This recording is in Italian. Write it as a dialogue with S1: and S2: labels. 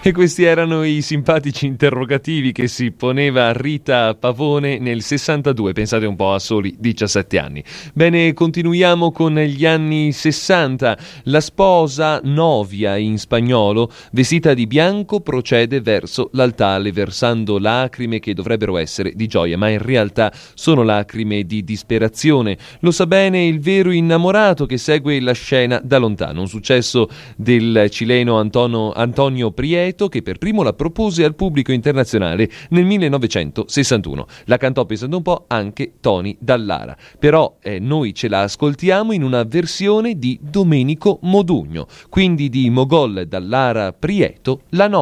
S1: E questi erano i simpatici interrogativi che si poneva Rita Pavone nel 62, pensate un po', a soli 17 anni. Bene, continuiamo con gli anni 60. La sposa, novia in spagnolo, vestita di bianco, procede verso l'altare versando lacrime che dovrebbero essere di gioia, ma in realtà sono lacrime di disperazione. Lo sa bene il vero innamorato che segue la scena da lontano. Un successo del cileno Antonio Prieto, che per primo la propose al pubblico internazionale nel 1961. La cantò, pensando un po', anche Tony Dallara. Però noi ce la ascoltiamo in una versione di Domenico Modugno, quindi di Mogol Dallara Prieto, La notte.